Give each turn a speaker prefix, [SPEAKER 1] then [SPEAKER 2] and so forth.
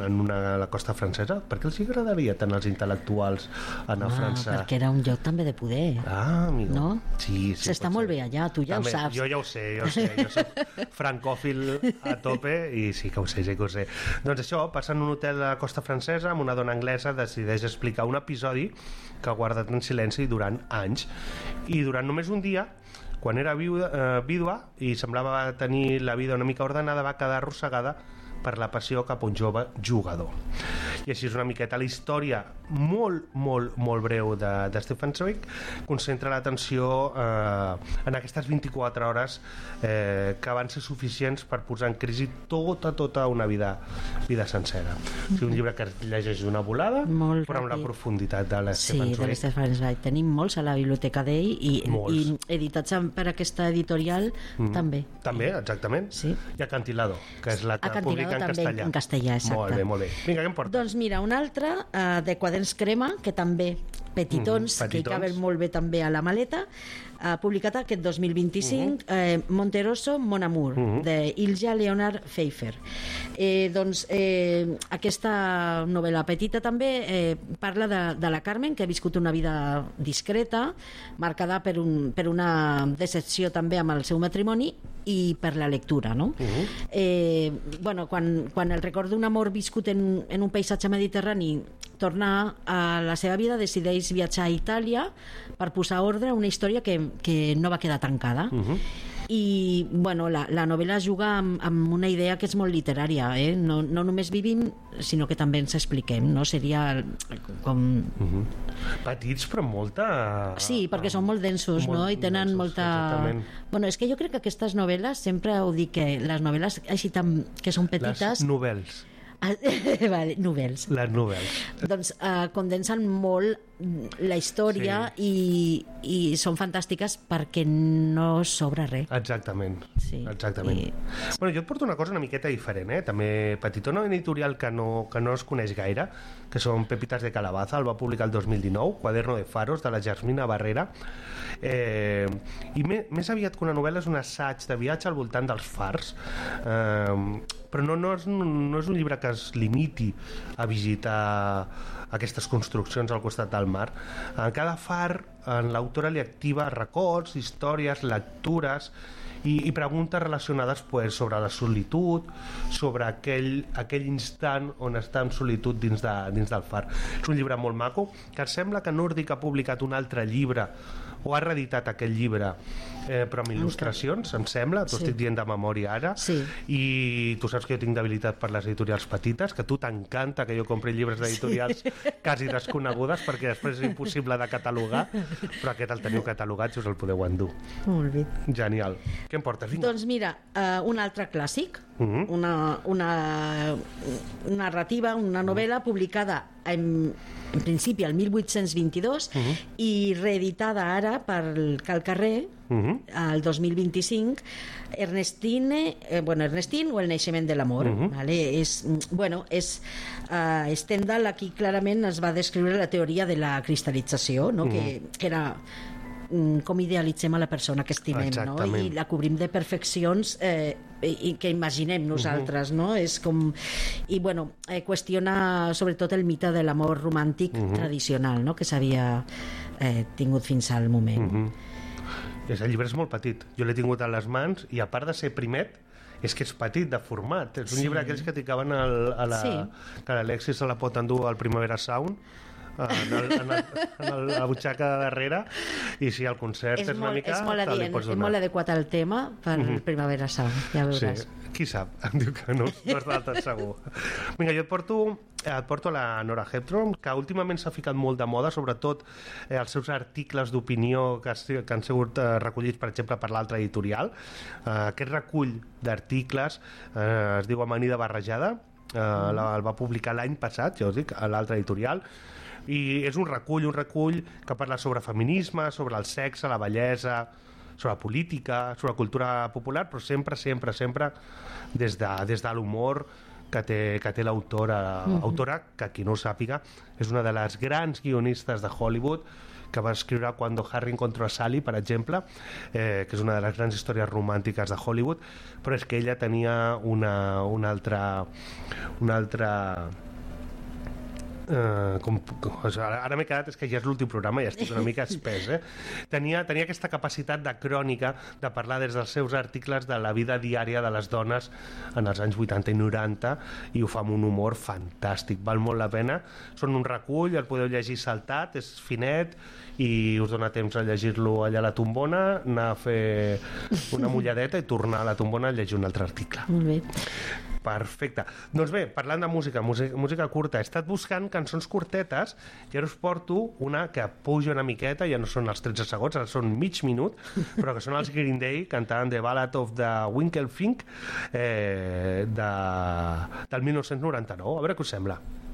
[SPEAKER 1] a la costa francesa? Per què els agradaria tant als intel·lectuals anar a França?
[SPEAKER 2] Perquè era un lloc també de poder.
[SPEAKER 1] Amigo.
[SPEAKER 2] No?
[SPEAKER 1] Sí,
[SPEAKER 2] s'està molt bé allà, tu ja
[SPEAKER 1] també,
[SPEAKER 2] ho saps.
[SPEAKER 1] Jo ja ho sé, jo soc francòfil a tope i sí que ho sé, Doncs això, passa en un hotel a la costa francesa amb una dona anglesa, decideix explicar un episodi que ha guardat en silenci durant anys, i durant només un dia, quan era vídua i semblava tenir la vida una mica ordenada, va quedar arrossegada per la passió cap a un jove jugador. I així és una miqueta la història molt, molt, molt breu de Stefan Zweig. Concentra l'atenció en aquestes 24 hores que van ser suficients per posar en crisi tota una vida sencera. És un llibre que es llegeix d'una volada,
[SPEAKER 2] molt
[SPEAKER 1] però amb la profunditat de l'Stefan Zweig.
[SPEAKER 2] Sí, de l'Stefan Zweig. Tenim molts a la biblioteca d'ell i editats per aquesta editorial també.
[SPEAKER 1] També, exactament.
[SPEAKER 2] Sí.
[SPEAKER 1] I Acantilado, que és la que publica
[SPEAKER 2] en castellà, exacte.
[SPEAKER 1] Molt bé. Vinga, què em porta?
[SPEAKER 2] Doncs mira, un altre de Quaderns Crema, que també petitons, que hi caben molt bé també a la maleta, publicat aquest 2025, Monterosso, Mon Amour, de Ilja Leonard Pfeiffer. Doncs aquesta novel·la petita també parla de la Carmen, que ha viscut una vida discreta, marcada per una decepció també amb el seu matrimoni i per la lectura, no? Bueno, quan el record d'un amor viscut en un paisatge mediterrani torna a la seva vida, decideix viatjar a Itàlia per posar ordre a una història que no va quedar tancada. I bueno, la novel·la juga amb una idea que és molt literària, no només vivim, sinó que també ens expliquem, no? Seria com...
[SPEAKER 1] Petits però molta...
[SPEAKER 2] Sí, perquè són molt densos, no? I tenen molta...
[SPEAKER 1] Exactament.
[SPEAKER 2] Bueno, és que jo crec que aquestes novel·les, sempre ho dic, que les novel·les així que són petites...
[SPEAKER 1] Les novel·les.
[SPEAKER 2] Vale, novel·les.
[SPEAKER 1] Les novel·les.
[SPEAKER 2] Doncs condensen molt la història i són fantàstiques perquè no sobra res.
[SPEAKER 1] Exactament.
[SPEAKER 2] Sí.
[SPEAKER 1] Exactament. Bueno, jo et porto una cosa una miqueta diferent, també petitona, una editorial que no es coneix gaire, que són Pepitas de Calabaza, el va publicar el 2019, Cuaderno de Faros, de la Jasmina Barrera, i més aviat que una novel·la és un assaig de viatge al voltant dels fars, però no és un llibre que es limiti a visitar aquestes construccions al costat del mar. En cada far l'autora li activa records, històries, lectures i preguntes relacionades sobre la solitud, sobre aquell instant on està en solitud dins del far. És un llibre molt maco, que sembla que Nòrdic ha publicat un altre llibre o ha reeditat aquell llibre però amb il·lustracions, em sembla, t'ho estic dient de memòria ara, i tu saps que jo tinc debilitat per les editorials petites, que a tu t'encanta que jo compri llibres d'editorials quasi desconegudes perquè després és impossible de catalogar, però aquest el teniu catalogat si us el podeu endur.
[SPEAKER 2] Molt bé.
[SPEAKER 1] Genial. Què em portes? Vinga.
[SPEAKER 2] Doncs mira, un altre clàssic, una narrativa, una novel·la publicada en principi el 1822 i reeditada ara per Cal Carrer el 2025, Ernestine o El naixement de l'amor. Vale? Stendhal aquí clarament es va descriure la teoria de la cristal·lització, no? Que era com idealitzem a la persona que estimem, no? I la cobrim de perfeccions i que imaginem nosaltres, no? És com... I bueno, qüestiona sobretot el mite de l'amor romàntic tradicional, no? Que s'havia tingut fins al moment.
[SPEAKER 1] El llibre és molt petit, jo l'he tingut a les mans i a part de ser primet és que és petit de format, és un llibre aquells que t'hi caben que l'Alexis se la pot endur al Primavera Sound en la butxaca de darrere, i si el concert és una mica
[SPEAKER 2] és molt adequat al tema per Primavera Sound, ja veuràs.
[SPEAKER 1] Qui sap, em diu que no està tan segur. Vinga, jo et porto la Nora Hepton, que últimament s'ha ficat molt de moda, sobretot els seus articles d'opinió que han sigut recollits, per exemple, per l'altra editorial. Aquest recull d'articles es diu Amanida barrejada, el va publicar l'any passat, ja us dic, a l'altra editorial, i és un recull que parla sobre feminisme, sobre el sexe, la bellesa, sobre política, sobre cultura popular, però sempre des de l'humor que té l'autora, autora que qui no ho sàpiga és una de les grans guionistes de Hollywood, que va escriure Cuando Harry encontró a Sally, per exemple, que és una de les grans històries romàntiques de Hollywood, però és que ella tenia una altra ara m'he quedat, és que ja és l'últim programa i ja estic una mica espès, tenia aquesta capacitat de crònica, de parlar des dels seus articles de la vida diària de les dones en els anys 80 i 90, i ho fa amb un humor fantàstic, val molt la pena. Són un recull, el podeu llegir saltat, és finet i us dona temps a llegir-lo allà a la tombona, anar a fer una mulladeta i tornar a la tombona a llegir un altre article.
[SPEAKER 2] Molt bé.
[SPEAKER 1] Perfecte. Doncs bé, parlant de música curta, he estat buscant cançons curtetes i ara us porto una que puja una miqueta, ja no són els 13 segons, ara són mig minut, però que són els Green Day cantant The Ballad of the Winkle Fink del 1999. A veure què us sembla.